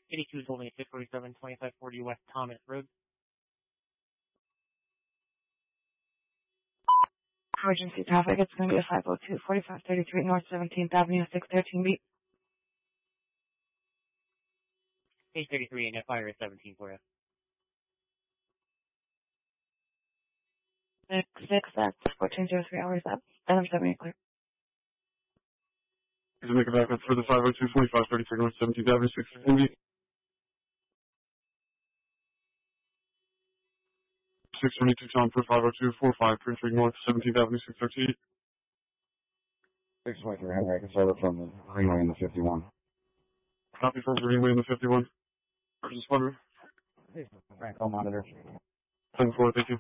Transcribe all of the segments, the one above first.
82 is holding at 647, 2540 West Thomas Road. Emergency traffic, it's going to be a 502, 4533 North 17th Avenue, 613B. 833 and fire is 17 for you. 6, that's 1403 hours up. I'm 70 clear. Is it make a backup for the 502, 4533 North 17th Avenue, 613B? 622 Tom for 502, 4533 North 17th Avenue, 613. 623 Henry, I can start it from the Greenway in the 51. Copy from Greenway in the 51. Emergency Squadron. Frank, I'll monitor. 10-4, thank you.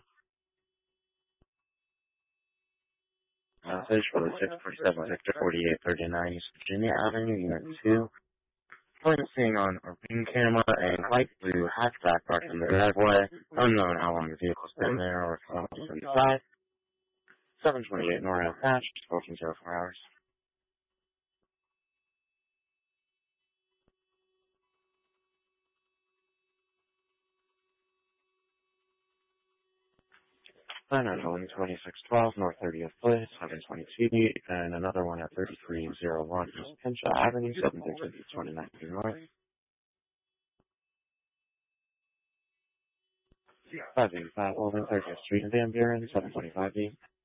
Message for the 647 Victor 4839 East Virginia Avenue, Unit 2. Focusing on a ring camera and light blue hatchback parked in the driveway. Unknown how long the vehicle's been there or if someone's inside. 728 North Hatch, 1404 hours. Then I'm holding 2612 North 30th Place, 720 TV, and another one at 3301 East Pinchot Avenue, 730 29 North. 585 Olden 30th Street in Van Buren, 725B.